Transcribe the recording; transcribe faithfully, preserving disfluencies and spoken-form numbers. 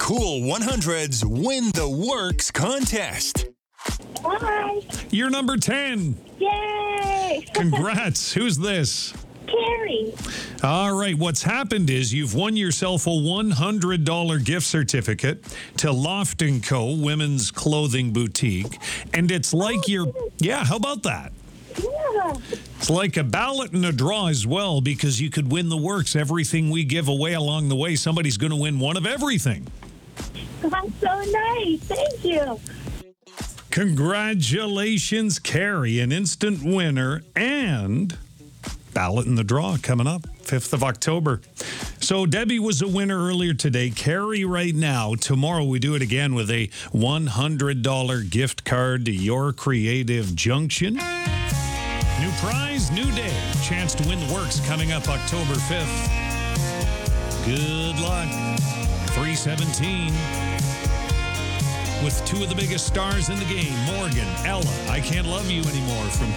Cool one hundred's Win the Works contest. Hi. You're number ten. Yay. Congrats. Who's this? Carrie. All right. What's happened is you've won yourself a one hundred dollars gift certificate to Loft and Co. Women's Clothing Boutique. And it's like you're, yeah, how about that? Yeah. It's like a ballot and a draw as well, because you could win the works. Everything we give away along the way, somebody's going to win one of everything. That's so nice. Thank you. Congratulations, Carrie, an instant winner, and ballot in the draw coming up, fifth of October. So Debbie was a winner earlier today. Carrie right now. Tomorrow we do it again with a one hundred dollars gift card to Your Creative Junction. New prize, new day. Chance to win the works coming up October fifth. Good luck. three seventeen. With two of the biggest stars in the game, Morgan, Ella, I Can't Love You Anymore from